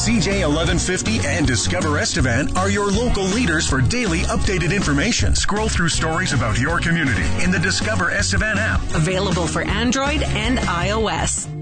CJ 1150 and Discover Estevan are your local leaders for daily updated information. Scroll through stories about your community in the Discover Estevan app. Available for Android and iOS.